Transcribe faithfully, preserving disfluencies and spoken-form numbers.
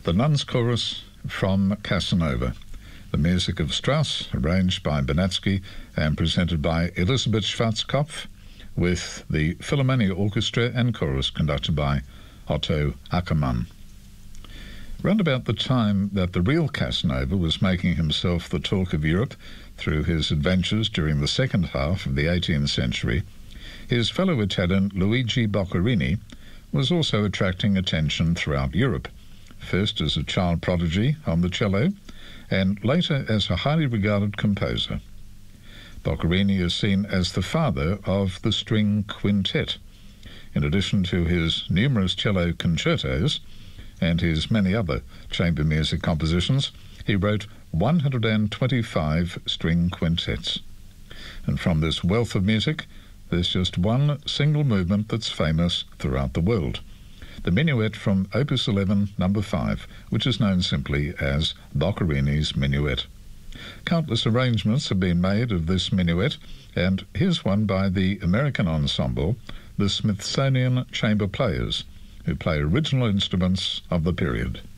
The Nuns Chorus from Casanova, the music of Strauss, arranged by Bernacki and presented by Elisabeth Schwarzkopf, with the Philharmonia Orchestra and chorus conducted by Otto Ackermann. Round about the time that the real Casanova was making himself the talk of Europe through his adventures during the second half of the eighteenth century, his fellow Italian Luigi Boccherini was also attracting attention throughout Europe, first as a child prodigy on the cello, and later as a highly regarded composer. Boccherini is seen as the father of the string quintet. In addition to his numerous cello concertos and his many other chamber music compositions, he wrote one hundred twenty-five string quintets. And from this wealth of music, there's just one single movement that's famous throughout the world, the Minuet from Opus eleven, number five, which is known simply as Boccherini's Minuet. Countless arrangements have been made of this minuet, and here's one by the American ensemble, the Smithsonian Chamber Players, who play original instruments of the period.